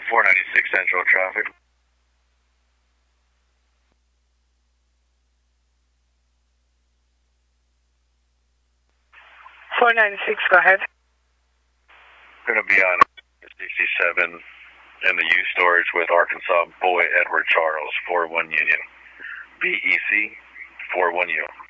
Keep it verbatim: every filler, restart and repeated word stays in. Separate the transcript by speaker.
Speaker 1: four ninety-six Central traffic.
Speaker 2: four ninety-six, go ahead.
Speaker 1: Going to be on sixty-seven in the U storage with Arkansas Boy Edward Charles, four one Union. B E C, four one U.